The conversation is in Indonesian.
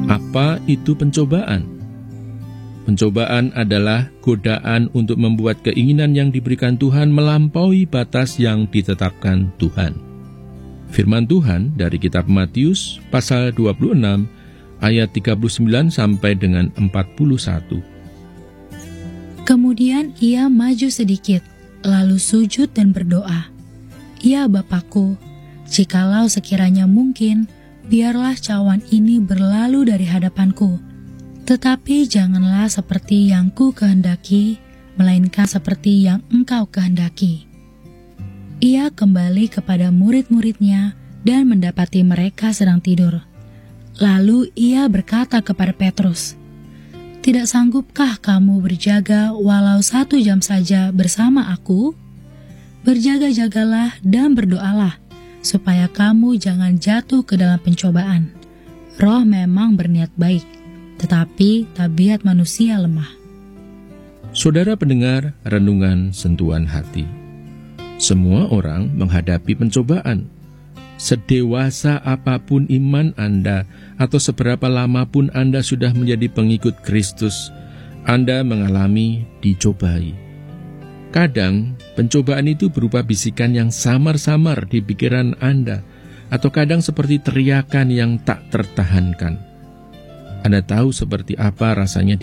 Apa itu pencobaan? Pencobaan adalah godaan untuk membuat keinginan yang diberikan Tuhan melampaui batas yang ditetapkan Tuhan. Firman Tuhan dari kitab Matius pasal 26 ayat 39 sampai dengan 41. Kemudian ia maju sedikit, lalu sujud dan berdoa. Ya Bapakku, jikalau sekiranya mungkin, biarlah cawan ini berlalu dari hadapanku. Tetapi janganlah seperti yang ku kehendaki, melainkan seperti yang Engkau kehendaki. Ia kembali kepada murid-muridnya dan mendapati mereka sedang tidur. Lalu ia berkata kepada Petrus, "Tidak sanggupkah kamu berjaga walau 1 jam saja bersama aku? Berjaga-jagalah dan berdoalah, supaya kamu jangan jatuh ke dalam pencobaan. Roh memang berniat baik, tetapi tabiat manusia lemah." Saudara pendengar renungan sentuhan hati. Semua orang menghadapi pencobaan. Sedewasa apapun iman Anda atau seberapa lama pun Anda sudah menjadi pengikut Kristus, Anda mengalami dicobai. Kadang pencobaan itu berupa bisikan yang samar-samar di pikiran Anda, atau kadang seperti teriakan yang tak tertahankan. Anda tahu seperti apa rasanya